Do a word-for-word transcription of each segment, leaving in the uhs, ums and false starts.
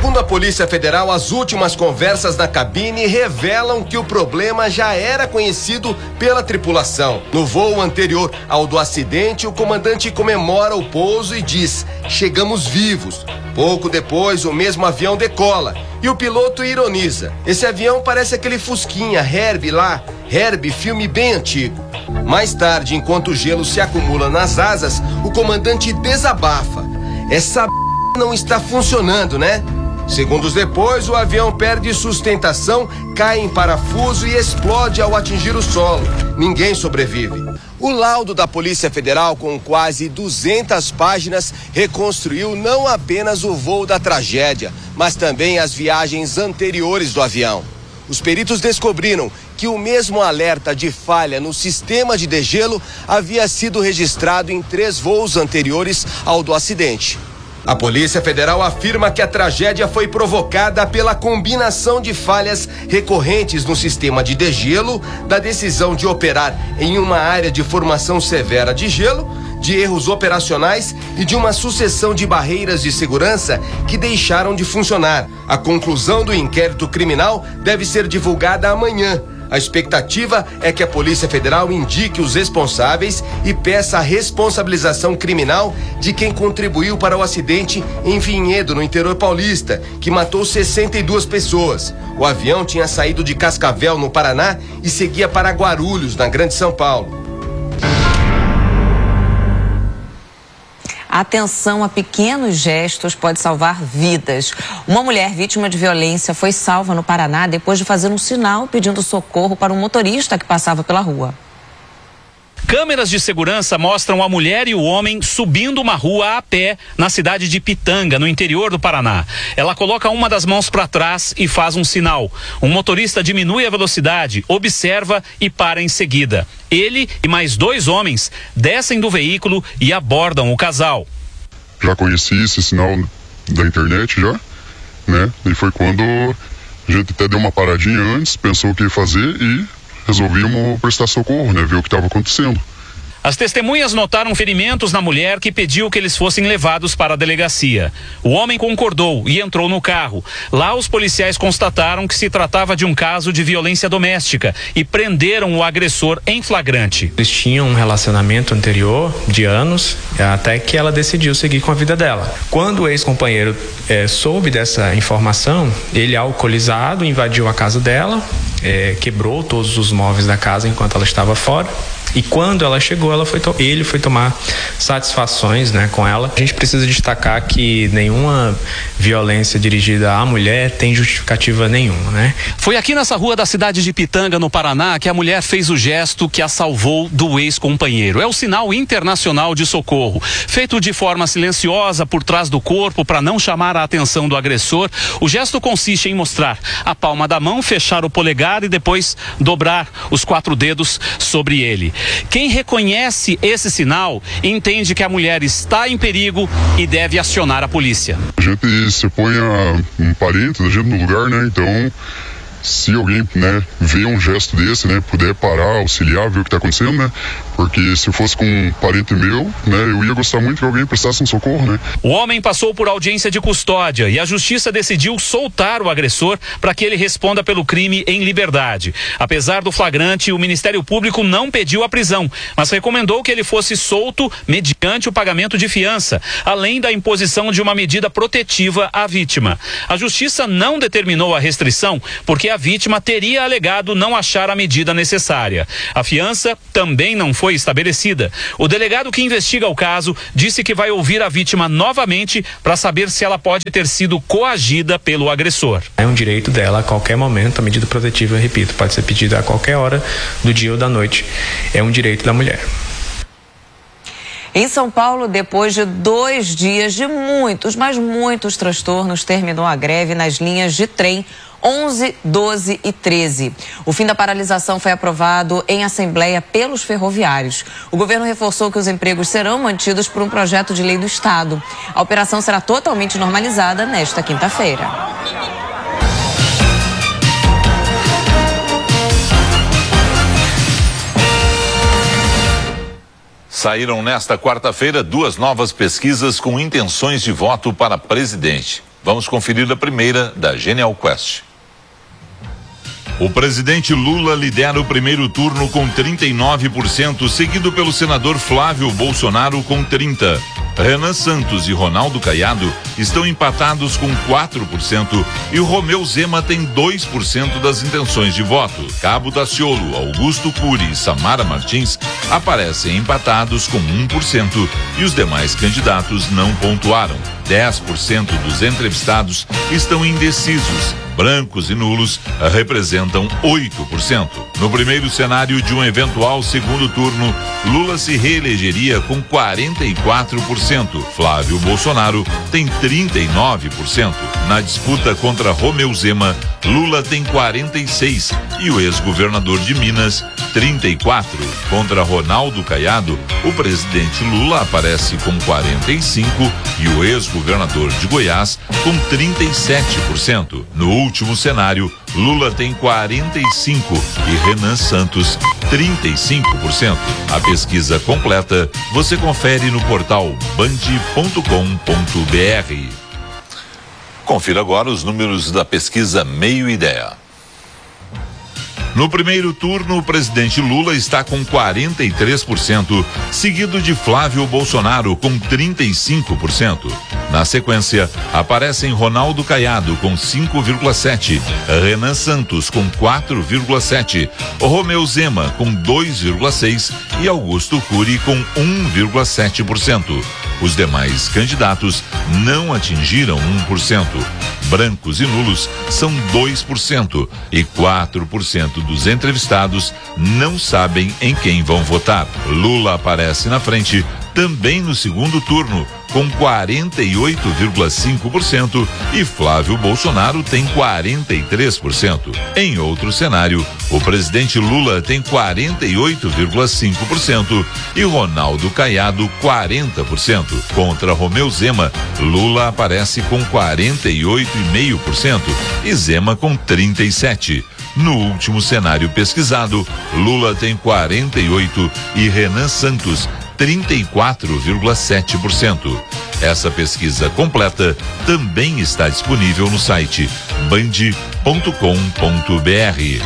Segundo a Polícia Federal, as últimas conversas na cabine revelam que o problema já era conhecido pela tripulação. No voo anterior ao do acidente, o comandante comemora o pouso e diz: chegamos vivos. Pouco depois, o mesmo avião decola e o piloto ironiza: esse avião parece aquele Fusquinha Herbie lá, Herbie, filme bem antigo. Mais tarde, enquanto o gelo se acumula nas asas, o comandante desabafa: essa não está funcionando, né? Segundos depois, o avião perde sustentação, cai em parafuso e explode ao atingir o solo. Ninguém sobrevive. O laudo da Polícia Federal, com quase duzentas páginas, reconstruiu não apenas o voo da tragédia, mas também as viagens anteriores do avião. Os peritos descobriram que o mesmo alerta de falha no sistema de degelo havia sido registrado em três voos anteriores ao do acidente. A Polícia Federal afirma que a tragédia foi provocada pela combinação de falhas recorrentes no sistema de degelo, da decisão de operar em uma área de formação severa de gelo, de erros operacionais e de uma sucessão de barreiras de segurança que deixaram de funcionar. A conclusão do inquérito criminal deve ser divulgada amanhã. A expectativa é que a Polícia Federal indique os responsáveis e peça a responsabilização criminal de quem contribuiu para o acidente em Vinhedo, no interior paulista, que matou sessenta e duas pessoas. O avião tinha saído de Cascavel, no Paraná, e seguia para Guarulhos, na Grande São Paulo. Atenção a pequenos gestos pode salvar vidas. Uma mulher vítima de violência foi salva no Paraná depois de fazer um sinal pedindo socorro para um motorista que passava pela rua. Câmeras de segurança mostram a mulher e o homem subindo uma rua a pé na cidade de Pitanga, no interior do Paraná. Ela coloca uma das mãos para trás e faz um sinal. Um motorista diminui a velocidade, observa e para em seguida. Ele e mais dois homens descem do veículo e abordam o casal. Já conheci esse sinal da internet já, né? E foi quando a gente até deu uma paradinha antes, pensou o que ia fazer e resolvimos prestar socorro, né? Ver o que estava acontecendo. As testemunhas notaram ferimentos na mulher que pediu que eles fossem levados para a delegacia. O homem concordou e entrou no carro. Lá, os policiais constataram que se tratava de um caso de violência doméstica e prenderam o agressor em flagrante. Eles tinham um relacionamento anterior de anos, até que ela decidiu seguir com a vida dela. Quando o ex-companheiro é, soube dessa informação, ele, alcoolizado, invadiu a casa dela, é, quebrou todos os móveis da casa enquanto ela estava fora. E quando ela chegou, ela foi to- ele foi tomar satisfações, né, com ela. A gente precisa destacar que nenhuma violência dirigida à mulher tem justificativa nenhuma, né? Foi aqui nessa rua da cidade de Pitanga, no Paraná, que a mulher fez o gesto que a salvou do ex-companheiro. É o sinal internacional de socorro. Feito de forma silenciosa por trás do corpo para não chamar a atenção do agressor, o gesto consiste em mostrar a palma da mão, fechar o polegar e depois dobrar os quatro dedos sobre ele. Quem reconhece esse sinal entende que a mulher está em perigo e deve acionar a polícia. A gente se põe a um parente da gente no lugar, né? Então, se alguém, né, vê um gesto desse, né, puder parar, auxiliar, ver o que está acontecendo, né? Porque se fosse com um parente meu, né, eu ia gostar muito que alguém prestasse um socorro, né? O homem passou por audiência de custódia e a justiça decidiu soltar o agressor para que ele responda pelo crime em liberdade. Apesar do flagrante, o Ministério Público não pediu a prisão, mas recomendou que ele fosse solto mediante o pagamento de fiança, além da imposição de uma medida protetiva à vítima. A justiça não determinou a restrição porque a vítima teria alegado não achar a medida necessária. A fiança também não foi estabelecida. O delegado que investiga o caso disse que vai ouvir a vítima novamente para saber se ela pode ter sido coagida pelo agressor. É um direito dela a qualquer momento, a medida protetiva, eu repito, pode ser pedida a qualquer hora do dia ou da noite. É um direito da mulher. Em São Paulo, depois de dois dias de muitos, mas muitos transtornos, terminou a greve nas linhas de trem onze, doze e treze. O fim da paralisação foi aprovado em assembleia pelos ferroviários. O governo reforçou que os empregos serão mantidos por um projeto de lei do Estado. A operação será totalmente normalizada nesta quinta-feira. Saíram nesta quarta-feira duas novas pesquisas com intenções de voto para presidente. Vamos conferir a primeira da Genial Quest. O presidente Lula lidera o primeiro turno com trinta e nove por cento, seguido pelo senador Flávio Bolsonaro com trinta por cento. Renan Santos e Ronaldo Caiado estão empatados com quatro por cento e o Romeu Zema tem dois por cento das intenções de voto. Cabo Daciolo, Augusto Cury e Samara Martins aparecem empatados com um por cento e os demais candidatos não pontuaram. dez por cento dos entrevistados estão indecisos. Brancos e nulos representam oito por cento. No primeiro cenário de um eventual segundo turno, Lula se reelegeria com quarenta e quatro por cento. Flávio Bolsonaro tem trinta e nove por cento. Na disputa contra Romeu Zema, Lula tem quarenta e seis por cento e o ex-governador de Minas, trinta e quatro por cento. Contra Ronaldo Caiado, o presidente Lula aparece com quarenta e cinco por cento e o ex-governador de Goiás com trinta e sete por cento. No último cenário, Lula tem quarenta e cinco por cento e Renan Santos trinta e cinco por cento. A pesquisa completa você confere no portal band ponto com ponto br. Confira agora os números da pesquisa Meio Ideia. No primeiro turno, o presidente Lula está com quarenta e três por cento, seguido de Flávio Bolsonaro com trinta e cinco por cento. Na sequência, aparecem Ronaldo Caiado com cinco vírgula sete por cento, Renan Santos com quatro vírgula sete por cento, Romeu Zema com dois vírgula seis por cento e Augusto Cury com um vírgula sete por cento. Os demais candidatos não atingiram um por cento. Brancos e nulos são dois por cento e quatro por cento dos entrevistados não sabem em quem vão votar. Lula aparece na frente também no segundo turno, com quarenta e oito vírgula cinco por cento e Flávio Bolsonaro tem quarenta e três por cento. Em outro cenário, o presidente Lula tem quarenta e oito vírgula cinco por cento e Ronaldo Caiado quarenta por cento. Contra Romeu Zema, Lula aparece com quarenta e oito vírgula cinco por cento e Zema com trinta e sete por cento. No último cenário pesquisado, Lula tem quarenta e oito por cento e Renan Santos trinta e quatro vírgula sete por cento. Essa pesquisa completa também está disponível no site band ponto com ponto br.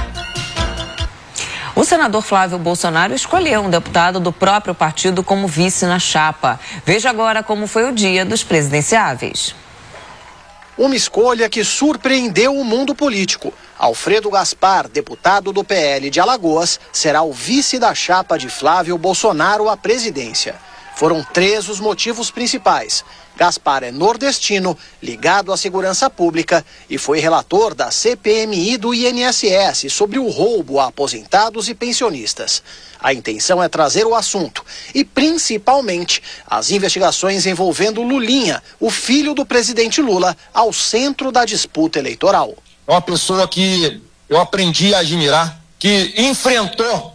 O senador Flávio Bolsonaro escolheu um deputado do próprio partido como vice na chapa. Veja agora como foi o dia dos presidenciáveis. Uma escolha que surpreendeu o mundo político. Alfredo Gaspar, deputado do P L de Alagoas, será o vice da chapa de Flávio Bolsonaro à presidência. Foram três os motivos principais. Gaspar é nordestino, ligado à segurança pública e foi relator da C P M I do I N S S sobre o roubo a aposentados e pensionistas. A intenção é trazer o assunto e, principalmente, as investigações envolvendo Lulinha, o filho do presidente Lula, ao centro da disputa eleitoral. É uma pessoa que eu aprendi a admirar, que enfrentou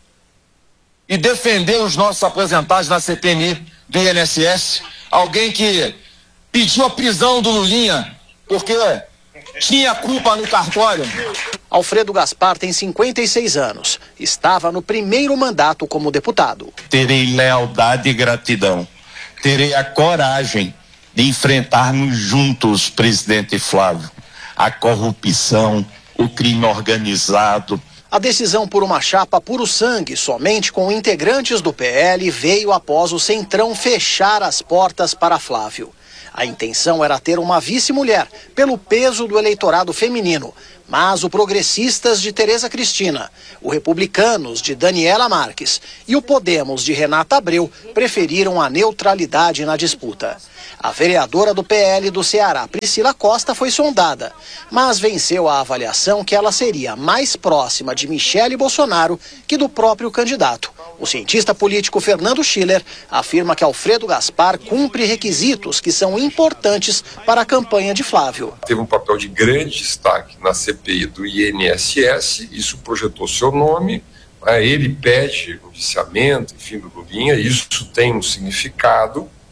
e defendeu os nossos aposentados na C P M I do I N S S. Alguém que pediu a prisão do Lulinha porque tinha culpa no cartório. Alfredo Gaspar tem cinquenta e seis anos. Estava no primeiro mandato como deputado. Terei lealdade e gratidão. Terei a coragem de enfrentarmos juntos, presidente Flávio, a corrupção, o crime organizado. A decisão por uma chapa puro sangue, somente com integrantes do P L, veio após o Centrão fechar as portas para Flávio. A intenção era ter uma vice-mulher, pelo peso do eleitorado feminino, mas o Progressistas de Tereza Cristina, o Republicanos de Daniela Marques e o Podemos de Renata Abreu preferiram a neutralidade na disputa. A vereadora do P L do Ceará, Priscila Costa, foi sondada, mas venceu a avaliação que ela seria mais próxima de Michele Bolsonaro que do próprio candidato. O cientista político Fernando Schiller afirma que Alfredo Gaspar cumpre requisitos que são importantes para a campanha de Flávio. Teve um papel de grande destaque na C P I do I N S S, isso projetou seu nome, ele pede o indiciamento, enfim, do Lulinha, isso tem um significado.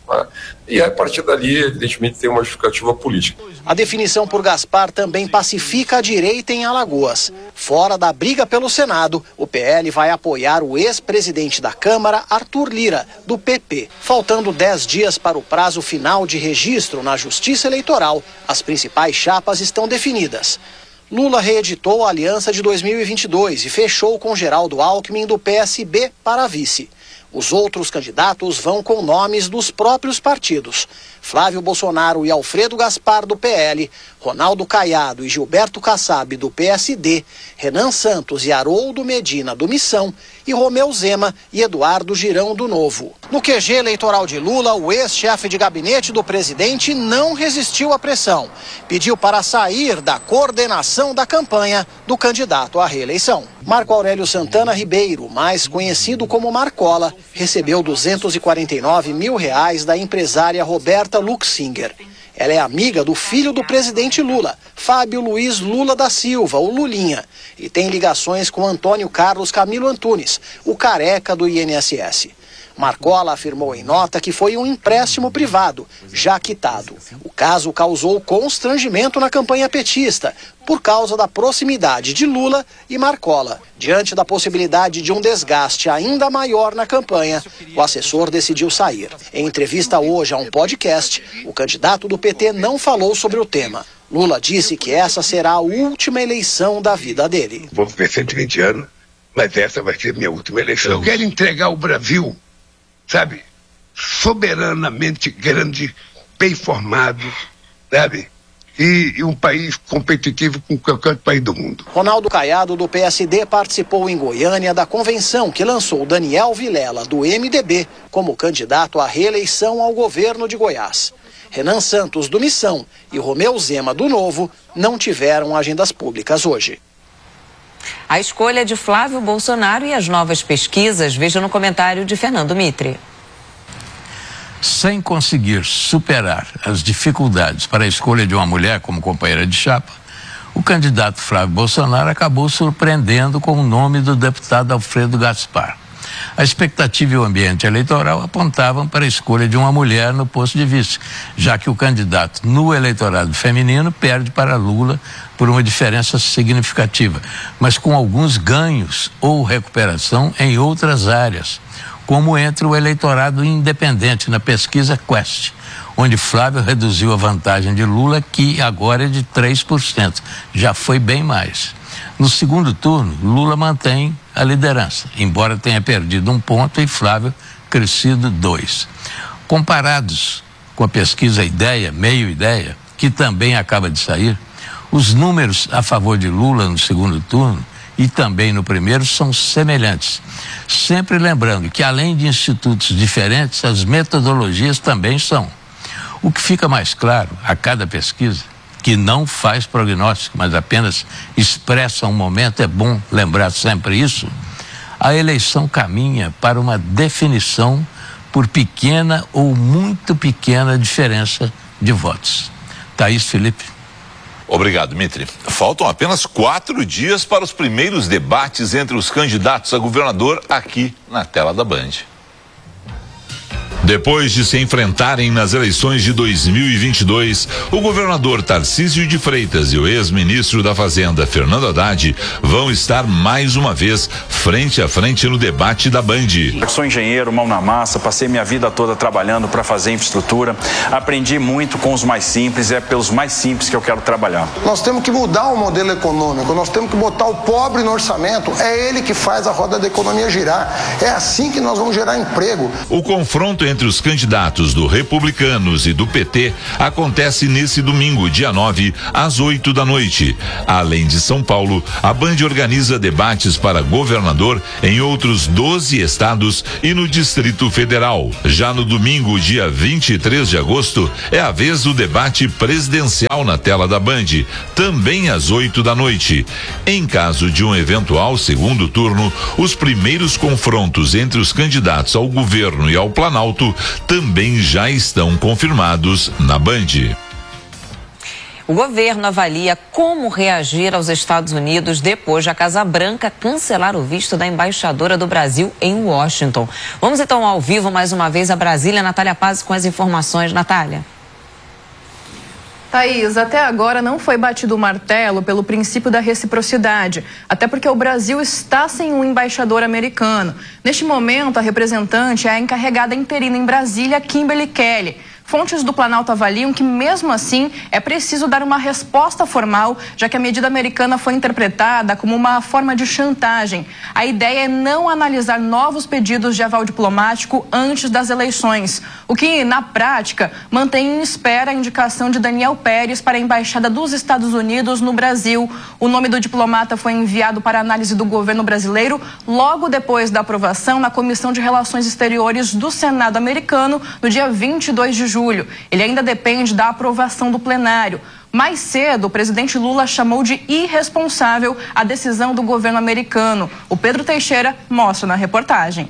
Né? E a partir dali, evidentemente, tem uma justificativa política. A definição por Gaspar também pacifica a direita em Alagoas. Fora da briga pelo Senado, o P L vai apoiar o ex-presidente da Câmara, Arthur Lira, do P P. Faltando dez dias para o prazo final de registro na Justiça Eleitoral, as principais chapas estão definidas. Lula reeditou a aliança de dois mil e vinte e dois e fechou com Geraldo Alckmin do P S B para vice. Os outros candidatos vão com nomes dos próprios partidos. Flávio Bolsonaro e Alfredo Gaspar, do P L, Ronaldo Caiado e Gilberto Kassab, do P S D, Renan Santos e Haroldo Medina, do Missão, e Romeu Zema e Eduardo Girão, do Novo. No Q G eleitoral de Lula, o ex-chefe de gabinete do presidente não resistiu à pressão. Pediu para sair da coordenação da campanha do candidato à reeleição. Marco Aurélio Santana Ribeiro, mais conhecido como Marcola, recebeu duzentos e quarenta e nove mil reais da empresária Roberta Luxinger. Ela é amiga do filho do presidente Lula, Fábio Luiz Lula da Silva, o Lulinha, e tem ligações com Antônio Carlos Camilo Antunes, o careca do I N S S. Marcola afirmou em nota que foi um empréstimo privado, já quitado. O caso causou constrangimento na campanha petista, por causa da proximidade de Lula e Marcola. Diante da possibilidade de um desgaste ainda maior na campanha, o assessor decidiu sair. Em entrevista hoje a um podcast, o candidato do P T não falou sobre o tema. Lula disse que essa será a última eleição da vida dele. Vou viver cento e vinte anos, mas essa vai ser minha última eleição. Eu quero entregar o Brasil, sabe, soberanamente grande, bem formado, sabe, e, e um país competitivo com qualquer país do mundo. Ronaldo Caiado, do P S D, participou em Goiânia da convenção que lançou Daniel Vilela, do M D B, como candidato à reeleição ao governo de Goiás. Renan Santos, do Missão, e Romeu Zema, do Novo, não tiveram agendas públicas hoje. A escolha de Flávio Bolsonaro e as novas pesquisas, veja no comentário de Fernando Mitre. Sem conseguir superar as dificuldades para a escolha de uma mulher como companheira de chapa, o candidato Flávio Bolsonaro acabou surpreendendo com o nome do deputado Alfredo Gaspar. A expectativa e o ambiente eleitoral apontavam para a escolha de uma mulher no posto de vice, já que o candidato no eleitorado feminino perde para Lula por uma diferença significativa, mas com alguns ganhos ou recuperação em outras áreas, como entre o eleitorado independente na pesquisa Quest, onde Flávio reduziu a vantagem de Lula, que agora é de três por cento, já foi bem mais. No segundo turno, Lula mantém a liderança, embora tenha perdido um ponto e Flávio crescido dois. Comparados com a pesquisa Ideia, Meio Ideia, que também acaba de sair, os números a favor de Lula no segundo turno e também no primeiro são semelhantes. Sempre lembrando que, além de institutos diferentes, as metodologias também são. O que fica mais claro a cada pesquisa, que não faz prognóstico, mas apenas expressa um momento, é bom lembrar sempre isso, a eleição caminha para uma definição por pequena ou muito pequena diferença de votos. Thaís Felipe. Obrigado, Mitre. Faltam apenas quatro dias para os primeiros debates entre os candidatos a governador aqui na tela da Band. Depois de se enfrentarem nas eleições de dois mil e vinte e dois, o governador Tarcísio de Freitas e o ex-ministro da Fazenda, Fernando Haddad, vão estar mais uma vez frente a frente no debate da Band. Eu sou engenheiro, mão na massa, passei minha vida toda trabalhando para fazer infraestrutura, aprendi muito com os mais simples, é pelos mais simples que eu quero trabalhar. Nós temos que mudar o modelo econômico, nós temos que botar o pobre no orçamento, é ele que faz a roda da economia girar, é assim que nós vamos gerar emprego. O confronto entre os candidatos do Republicanos e do P T acontece nesse domingo, dia nove, às oito da noite. Além de São Paulo, a Band organiza debates para governador em outros doze estados e no Distrito Federal. Já no domingo, dia vinte e três de agosto, é a vez do debate presidencial na tela da Band, também às oito da noite. Em caso de um eventual segundo turno, os primeiros confrontos entre os candidatos ao governo e ao Planalto também já estão confirmados na Band. O governo avalia como reagir aos Estados Unidos depois de a Casa Branca cancelar o visto da embaixadora do Brasil em Washington. Vamos então ao vivo mais uma vez a Brasília. Natália Paz com as informações. Natália. Thaís, até agora não foi batido o martelo pelo princípio da reciprocidade, até porque o Brasil está sem um embaixador americano. Neste momento, a representante é a encarregada interina em Brasília, Kimberly Kelly. Fontes do Planalto avaliam que, mesmo assim, é preciso dar uma resposta formal, já que a medida americana foi interpretada como uma forma de chantagem. A ideia é não analisar novos pedidos de aval diplomático antes das eleições, o que, na prática, mantém em espera a indicação de Daniel Pérez para a Embaixada dos Estados Unidos no Brasil. O nome do diplomata foi enviado para análise do governo brasileiro logo depois da aprovação na Comissão de Relações Exteriores do Senado americano, no dia vinte e dois de julho. Ele ainda depende da aprovação do plenário. Mais cedo, o presidente Lula chamou de irresponsável a decisão do governo americano. O Pedro Teixeira mostra na reportagem.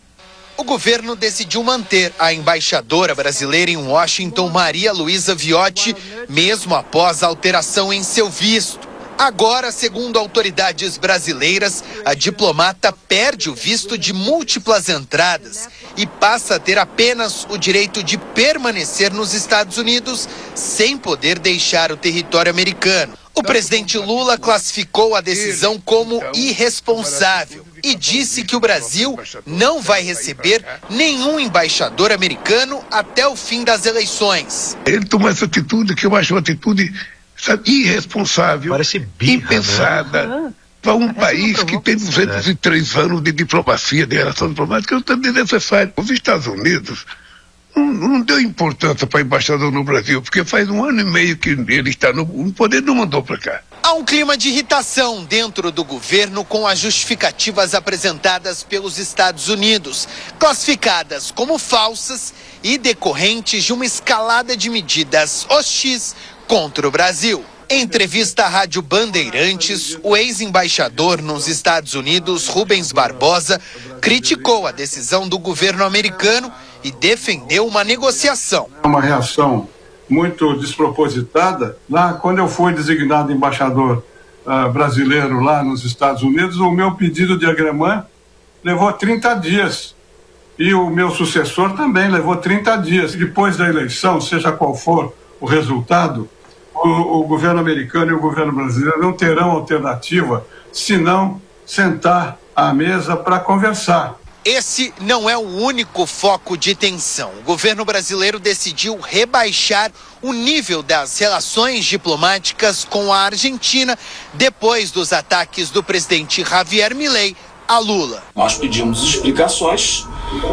O governo decidiu manter a embaixadora brasileira em Washington, Maria Luísa Viotti, mesmo após a alteração em seu visto. Agora, segundo autoridades brasileiras, a diplomata perde o visto de múltiplas entradas e passa a ter apenas o direito de permanecer nos Estados Unidos sem poder deixar o território americano. O presidente Lula classificou a decisão como irresponsável e disse que o Brasil não vai receber nenhum embaixador americano até o fim das eleições. Ele tomou essa atitude que eu acho uma atitude, sabe, irresponsável, impensada, né? Para um país que tem duzentos e três anos de diplomacia, de relação diplomática, não é necessário. Os Estados Unidos não, não deu importância para embaixador no Brasil, porque faz um ano e meio que ele está no, no poder, não mandou para cá. Há um clima de irritação dentro do governo com as justificativas apresentadas pelos Estados Unidos, classificadas como falsas e decorrentes de uma escalada de medidas hostis contra o Brasil. Em entrevista à Rádio Bandeirantes, o ex-embaixador nos Estados Unidos, Rubens Barbosa, criticou a decisão do governo americano e defendeu uma negociação. Uma reação muito despropositada. Lá, quando eu fui designado embaixador uh, brasileiro lá nos Estados Unidos, o meu pedido de agremã levou trinta dias. E o meu sucessor também levou trinta dias. Depois da eleição, seja qual for o resultado, O, o governo americano e o governo brasileiro não terão alternativa senão sentar à mesa para conversar. Esse não é o único foco de tensão. O governo brasileiro decidiu rebaixar o nível das relações diplomáticas com a Argentina depois dos ataques do presidente Javier Milei a Lula. Nós pedimos explicações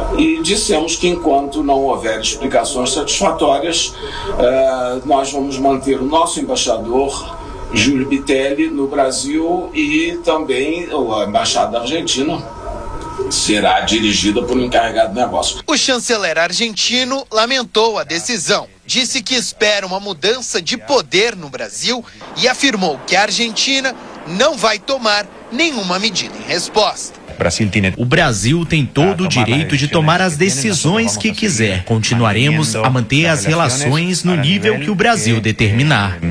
e dissemos que enquanto não houver explicações satisfatórias, eh, nós vamos manter o nosso embaixador, Júlio Bitelli, no Brasil, e também a embaixada argentina será dirigida por um encarregado de negócio. O chanceler argentino lamentou a decisão. Disse que espera uma mudança de poder no Brasil e afirmou que a Argentina não vai tomar nenhuma medida em resposta. O Brasil tem todo o direito de tomar as decisões que quiser. Continuaremos a manter as relações no nível que o Brasil determinar.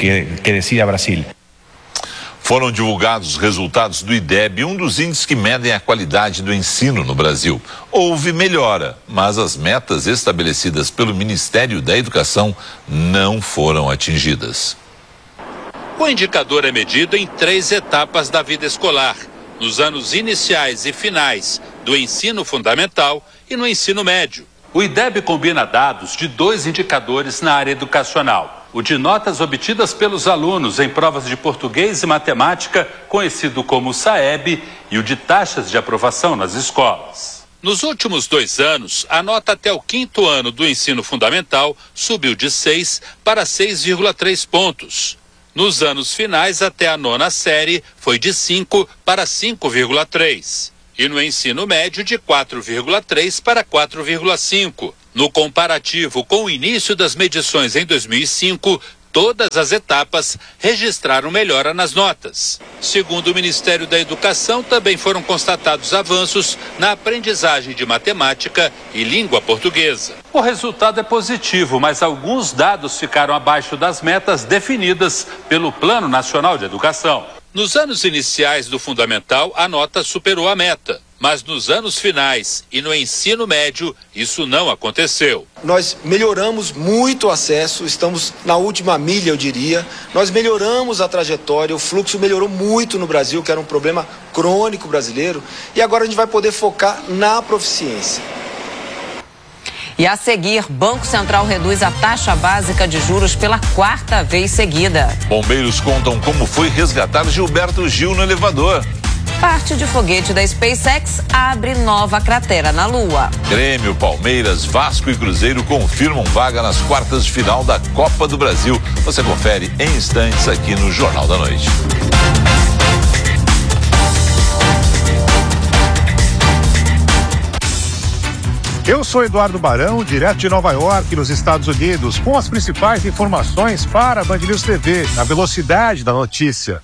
Foram divulgados os resultados do I D E B, um dos índices que medem a qualidade do ensino no Brasil. Houve melhora, mas as metas estabelecidas pelo Ministério da Educação não foram atingidas. O indicador é medido em três etapas da vida escolar: nos anos iniciais e finais do ensino fundamental e no ensino médio. O I D E B combina dados de dois indicadores na área educacional: o de notas obtidas pelos alunos em provas de português e matemática, conhecido como SAEB, e o de taxas de aprovação nas escolas. Nos últimos dois anos, a nota até o quinto ano do ensino fundamental subiu de seis para seis vírgula três pontos. Nos anos finais, até a nona série, foi de cinco para cinco vírgula três. E no ensino médio, de quatro vírgula três para quatro vírgula cinco. No comparativo com o início das medições em dois mil e cinco, todas as etapas registraram melhora nas notas. Segundo o Ministério da Educação, também foram constatados avanços na aprendizagem de matemática e língua portuguesa. O resultado é positivo, mas alguns dados ficaram abaixo das metas definidas pelo Plano Nacional de Educação. Nos anos iniciais do fundamental, a nota superou a meta. Mas nos anos finais e no ensino médio, isso não aconteceu. Nós melhoramos muito o acesso, estamos na última milha, eu diria. Nós melhoramos a trajetória, o fluxo melhorou muito no Brasil, que era um problema crônico brasileiro. E agora a gente vai poder focar na proficiência. E a seguir, Banco Central reduz a taxa básica de juros pela quarta vez seguida. Bombeiros contam como foi resgatar Gilberto Gil no elevador. Parte de foguete da SpaceX abre nova cratera na Lua. Grêmio, Palmeiras, Vasco e Cruzeiro confirmam vaga nas quartas de final da Copa do Brasil. Você confere em instantes aqui no Jornal da Noite. Eu sou Eduardo Barão, direto de Nova York, nos Estados Unidos, com as principais informações para a Band News T V, na velocidade da notícia.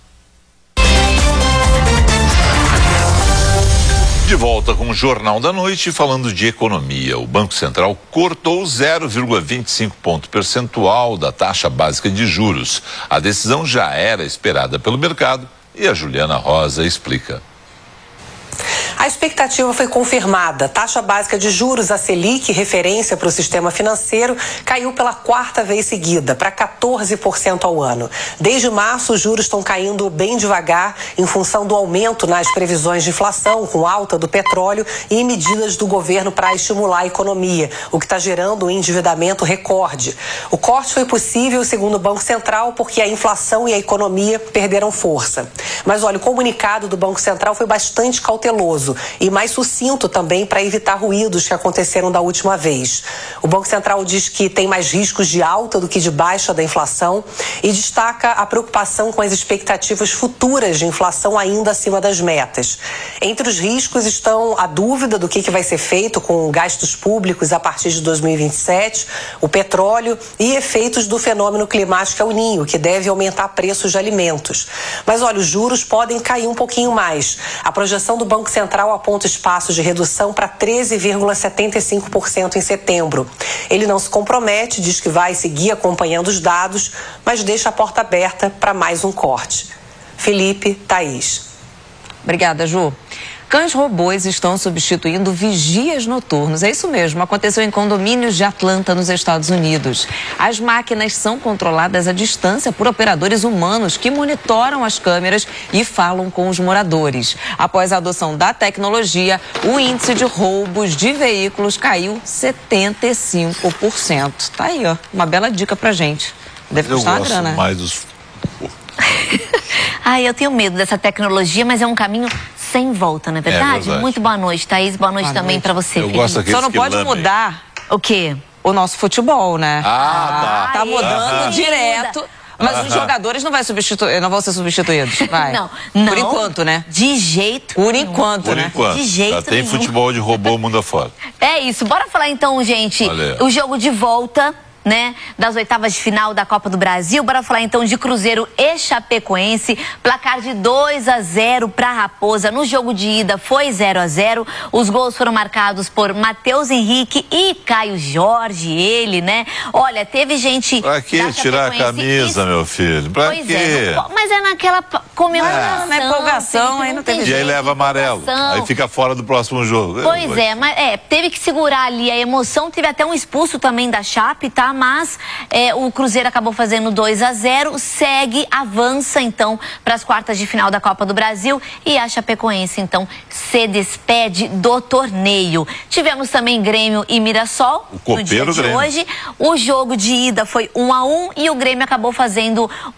De volta com o Jornal da Noite, falando de economia. O Banco Central cortou zero vírgula vinte e cinco ponto percentual da taxa básica de juros. A decisão já era esperada pelo mercado e a Juliana Rosa explica. A expectativa foi confirmada. Taxa básica de juros, a Selic, referência para o sistema financeiro, caiu pela quarta vez seguida, para quatorze por cento ao ano. Desde março, os juros estão caindo bem devagar em função do aumento nas previsões de inflação, com alta do petróleo e medidas do governo para estimular a economia, o que está gerando um endividamento recorde. O corte foi possível, segundo o Banco Central, porque a inflação e a economia perderam força. Mas olha, o comunicado do Banco Central foi bastante cauteloso e mais sucinto também para evitar ruídos que aconteceram da última vez. O Banco Central diz que tem mais riscos de alta do que de baixa da inflação e destaca a preocupação com as expectativas futuras de inflação ainda acima das metas. Entre os riscos estão a dúvida do que, que vai ser feito com gastos públicos a partir de dois mil e vinte e sete, o petróleo e efeitos do fenômeno climático El Niño, que deve aumentar preços de alimentos. Mas olha, os juros podem cair um pouquinho mais. A projeção do Banco Central aponta espaço de redução para treze vírgula setenta e cinco por cento em setembro. Ele não se compromete, diz que vai seguir acompanhando os dados, mas deixa a porta aberta para mais um corte. Felipe, Thaís. Obrigada, Ju. Cães robôs estão substituindo vigias noturnos. É isso mesmo, aconteceu em condomínios de Atlanta, nos Estados Unidos. As máquinas são controladas à distância por operadores humanos que monitoram as câmeras e falam com os moradores. Após a adoção da tecnologia, o índice de roubos de veículos caiu setenta e cinco por cento. Tá aí, ó, uma bela dica pra gente. Deve custar uma grana. Mais dos... Ai, eu tenho medo dessa tecnologia, mas é um caminho sem volta, não é verdade? É verdade. Muito boa noite, Thaís. Boa noite boa também para você. Eu gosto Só não pode lambem. mudar o quê? O nosso futebol, né? Ah, tá. Tá mudando ah, direto. Mas ah, os jogadores não, vai substitu... não vão ser substituídos, vai? Não, não. Por enquanto, né? De jeito Por enquanto, Por né? enquanto. De jeito Já tem nenhum. futebol de robô mundo afora. É isso. Bora falar então, gente, Valeu. o jogo de volta, né, das oitavas de final da Copa do Brasil. Bora falar então de Cruzeiro e Chapecoense. Placar de dois a zero para Raposa. No jogo de ida foi zero a zero. Os gols foram marcados por Matheus Henrique e Caio Jorge, ele, né? Olha, teve gente... Pra que tirar a camisa, e... meu filho? Pra pois quê? É, não, mas é naquela comemoração. Na empolgação, aí não tem E aí leva amarelo. Aí fica fora do próximo jogo. Pois é, mas é, teve que segurar ali a emoção. Teve até um expulso também da Chape, tá? Mas é, o Cruzeiro acabou fazendo dois a zero, segue, avança então para as quartas de final da Copa do Brasil e a Chapecoense então se despede do torneio. Tivemos também Grêmio e Mirassol o no dia de Grêmio. hoje. O jogo de ida foi um a um e o Grêmio acabou fazendo um a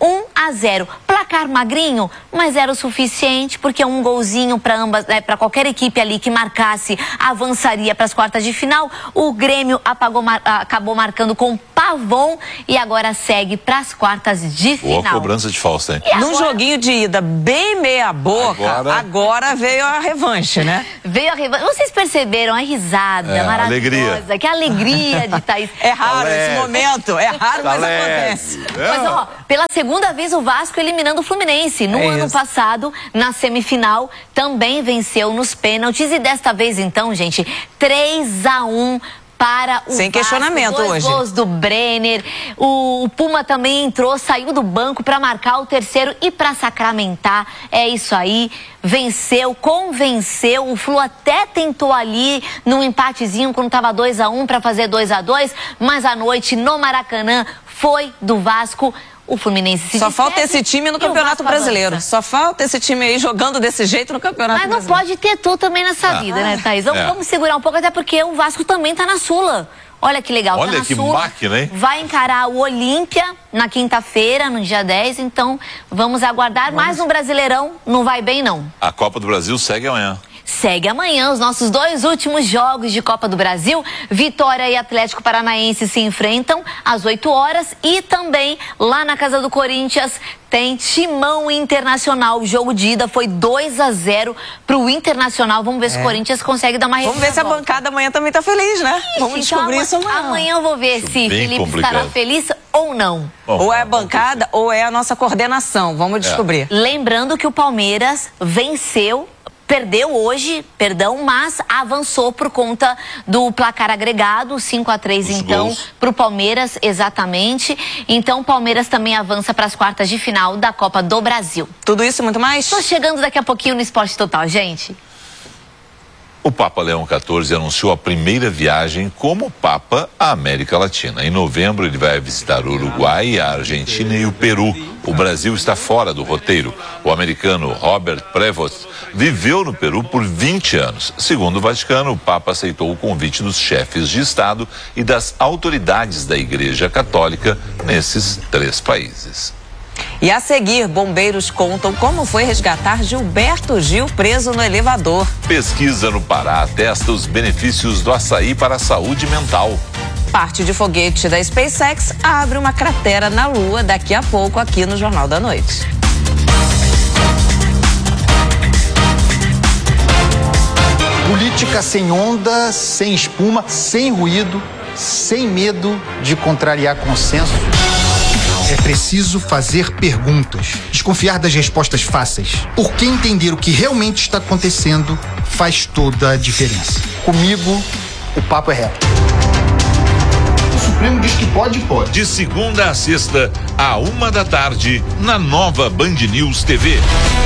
a zero. Placar magrinho, mas era o suficiente, porque um golzinho para ambas, né, para qualquer equipe ali que marcasse, avançaria para as quartas de final. O Grêmio apagou, mar, acabou marcando com Pavon e agora segue para as quartas de final. Boa cobrança de falta, hein? Num joguinho de ida bem meia boca, agora... agora veio a revanche, né? Veio a revanche. Vocês perceberam a risada é, maravilhosa? Alegria. Que alegria de Thaís. É raro esse momento, é raro, mas acontece. Mas, ó, pela segunda vez o Vasco eliminando o Fluminense. No é ano isso. passado, na semifinal, também venceu nos pênaltis. E desta vez, então, gente, três a um para o Sem Vasco, questionamento dois hoje. gols do Brenner. O, o Puma também entrou, saiu do banco para marcar o terceiro e para sacramentar. É isso aí. Venceu, convenceu. O Flu até tentou ali num empatezinho quando estava dois a um para fazer dois a dois, mas à noite no Maracanã foi do Vasco. O Fluminense se Só falta esse time no Campeonato Brasileiro. Avança. Só falta esse time aí jogando desse jeito no Campeonato Brasileiro. Mas não Brasileiro. pode ter tudo também nessa ah. vida, né, Thaís? Vamos, é. vamos segurar um pouco, até porque o Vasco também tá na Sula. Olha que legal. Olha tá na que Sula, máquina, hein? Vai encarar o Olímpia na quinta-feira, no dia dez. Então, vamos aguardar. Vamos. Mas no Brasileirão não vai bem, não. A Copa do Brasil segue amanhã. Segue amanhã os nossos dois últimos jogos de Copa do Brasil. Vitória e Atlético Paranaense se enfrentam às oito horas. E também lá na casa do Corinthians tem Timão Internacional. O jogo de ida foi dois a zero pro Internacional. Vamos ver é. se o Corinthians consegue dar uma Vamos ver se a bancada amanhã também tá feliz, né? Ixi, Vamos descobrir então, isso amanhã. Amanhã eu vou ver isso se Felipe complicado. estará feliz ou não. Oh, ou é a bancada ou é a nossa coordenação. Vamos descobrir. É. Lembrando que o Palmeiras venceu. Perdeu hoje, perdão, mas avançou por conta do placar agregado, cinco a três então, para o Palmeiras, exatamente. Então, o Palmeiras também avança para as quartas de final da Copa do Brasil. Tudo isso e muito mais? Estou chegando daqui a pouquinho no Esporte Total, gente. O Papa Leão quatorze anunciou a primeira viagem como Papa à América Latina. Em novembro, ele vai visitar o Uruguai, a Argentina e o Peru. O Brasil está fora do roteiro. O americano Robert Prevost viveu no Peru por vinte anos. Segundo o Vaticano, o Papa aceitou o convite dos chefes de Estado e das autoridades da Igreja Católica nesses três países. E a seguir, bombeiros contam como foi resgatar Gilberto Gil preso no elevador. Pesquisa no Pará atesta os benefícios do açaí para a saúde mental. Parte de foguete da SpaceX abre uma cratera na Lua daqui a pouco aqui no Jornal da Noite. Política sem onda, sem espuma, sem ruído, sem medo de contrariar consenso. É preciso fazer perguntas, desconfiar das respostas fáceis, porque entender o que realmente está acontecendo faz toda a diferença. Comigo, o papo é reto. O Supremo diz que pode, pode. De segunda a sexta, à uma da tarde, na nova Band News T V.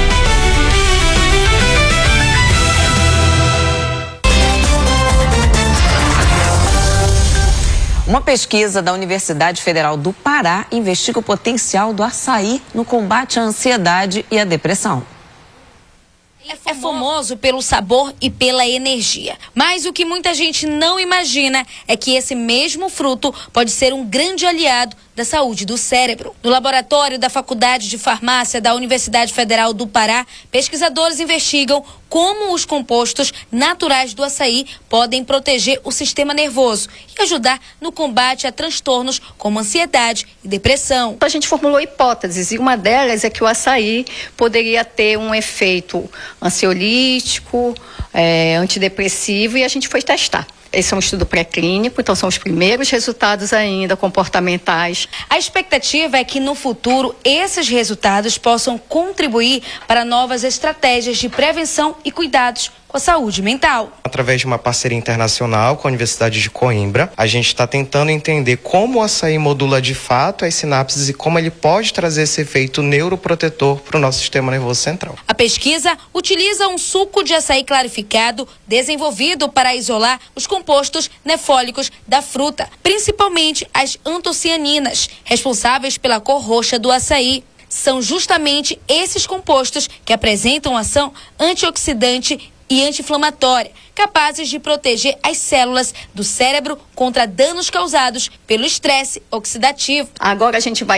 Uma pesquisa da Universidade Federal do Pará investiga o potencial do açaí no combate à ansiedade e à depressão. É famoso pelo sabor e pela energia. Mas o que muita gente não imagina é que esse mesmo fruto pode ser um grande aliado da saúde do cérebro. No laboratório da Faculdade de Farmácia da Universidade Federal do Pará, pesquisadores investigam como os compostos naturais do açaí podem proteger o sistema nervoso e ajudar no combate a transtornos como ansiedade e depressão. A gente formulou hipóteses e uma delas é que o açaí poderia ter um efeito ansiolítico, é, antidepressivo, e a gente foi testar. Esse é um estudo pré-clínico, então são os primeiros resultados ainda comportamentais. A expectativa é que no futuro esses resultados possam contribuir para novas estratégias de prevenção e cuidados com a saúde mental. Através de uma parceria internacional com a Universidade de Coimbra, a gente está tentando entender como o açaí modula de fato as sinapses e como ele pode trazer esse efeito neuroprotetor para o nosso sistema nervoso central. A pesquisa utiliza um suco de açaí clarificado desenvolvido para isolar os compostos nefólicos da fruta, principalmente as antocianinas, responsáveis pela cor roxa do açaí. São justamente esses compostos que apresentam ação antioxidante e anti-inflamatória, capazes de proteger as células do cérebro contra danos causados pelo estresse oxidativo. Agora a gente vai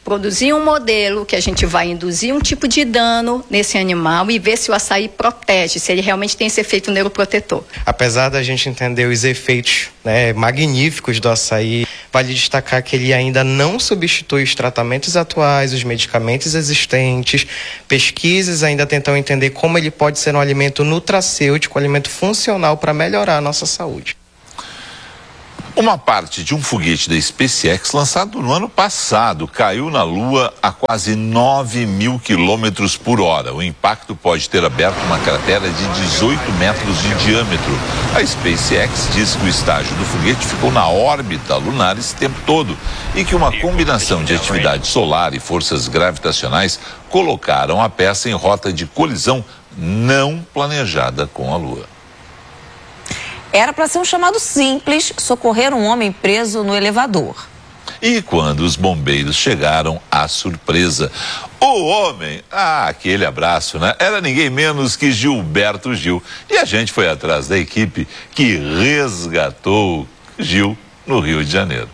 produzir um modelo que a gente vai induzir um tipo de dano nesse animal e ver se o açaí protege, se ele realmente tem esse efeito neuroprotetor. Apesar da gente entender os efeitos, né, magníficos do açaí, vale destacar que ele ainda não substitui os tratamentos atuais, os medicamentos existentes. Pesquisas ainda tentam entender como ele pode ser um alimento nutracêutico, um alimento funcional para melhorar a nossa saúde. Uma parte de um foguete da SpaceX lançado no ano passado caiu na Lua a quase nove mil quilômetros por hora. O impacto pode ter aberto uma cratera de dezoito metros de diâmetro. A SpaceX diz que o estágio do foguete ficou na órbita lunar esse tempo todo e que uma combinação de atividade solar e forças gravitacionais colocaram a peça em rota de colisão não planejada com a Lua. Era para ser um chamado simples, socorrer um homem preso no elevador. E quando os bombeiros chegaram, a surpresa. O homem, ah, aquele abraço, né? Era ninguém menos que Gilberto Gil. E a gente foi atrás da equipe que resgatou Gil no Rio de Janeiro.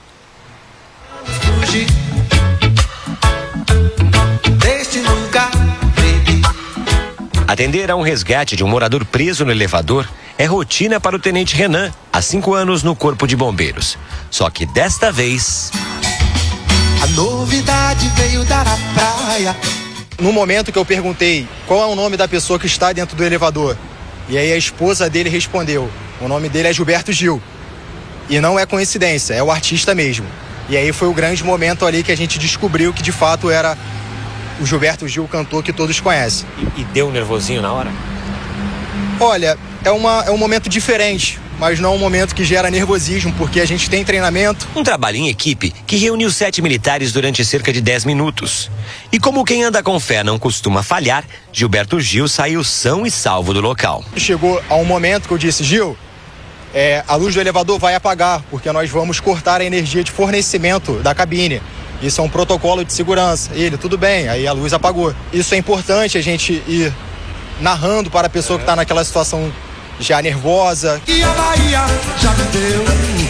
Atender a um resgate de um morador preso no elevador é rotina para o tenente Renan, há cinco anos no Corpo de Bombeiros. Só que desta vez... A novidade veio dar a praia. No momento que eu perguntei qual é o nome da pessoa que está dentro do elevador, e aí a esposa dele respondeu, o nome dele é Gilberto Gil. E não é coincidência, é o artista mesmo. E aí foi o grande momento ali que a gente descobriu que de fato era o Gilberto Gil, o cantor que todos conhecem. E, e deu um nervosinho na hora? Olha, é, uma, é um momento diferente, mas não um momento que gera nervosismo, porque a gente tem treinamento. Um trabalho em equipe que reuniu sete militares durante cerca de dez minutos. E como quem anda com fé não costuma falhar, Gilberto Gil saiu são e salvo do local. Chegou a um momento que eu disse, Gil, é, a luz do elevador vai apagar, porque nós vamos cortar a energia de fornecimento da cabine. Isso é um protocolo de segurança. Ele, tudo bem, aí a luz apagou. Isso é importante a gente ir narrando para a pessoa que está naquela situação já nervosa. E a Bahia já me deu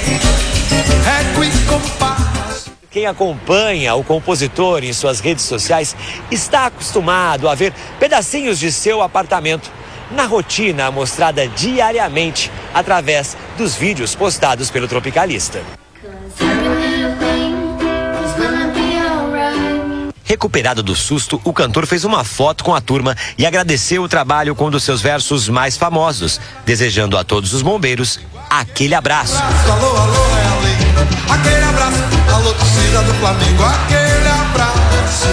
Quem acompanha o compositor em suas redes sociais está acostumado a ver pedacinhos de seu apartamento na rotina mostrada diariamente através dos vídeos postados pelo tropicalista. Recuperado do susto, o cantor fez uma foto com a turma e agradeceu o trabalho com um dos seus versos mais famosos, desejando a todos os bombeiros aquele abraço. Alô, alô, é ali. Aquele abraço, alô, torcida do Flamengo, aquele abraço.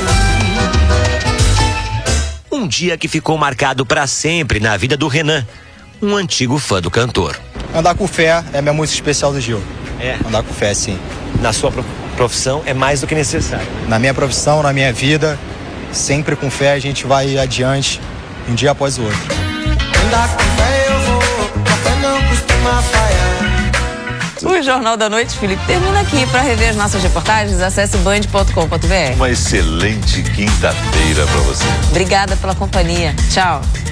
Um dia que ficou marcado para sempre na vida do Renan, um antigo fã do cantor. Andar com fé é minha música especial do Gil. É? Andar com fé, sim. Na sua profissão é mais do que necessário. Na minha profissão, na minha vida, sempre com fé a gente vai adiante, um dia após o outro. Andar com fé eu vou, a fé não costuma falhar. O Jornal da Noite, Felipe, termina aqui. Para rever as nossas reportagens, acesse band ponto com ponto br. Uma excelente quinta-feira para você. Obrigada pela companhia. Tchau.